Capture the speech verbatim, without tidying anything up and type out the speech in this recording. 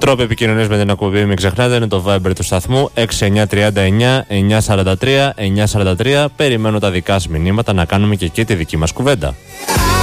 Τρόποι επικοινωνίας με την εκπομπή, μην ξεχνάτε, είναι το Viber του σταθμού έξι εννιά τριάντα εννιά εννιά σαράντα τρία εννιά σαράντα τρία. Περιμένω τα δικά σας μηνύματα να κάνουμε και εκεί τη δική μας κουβέντα.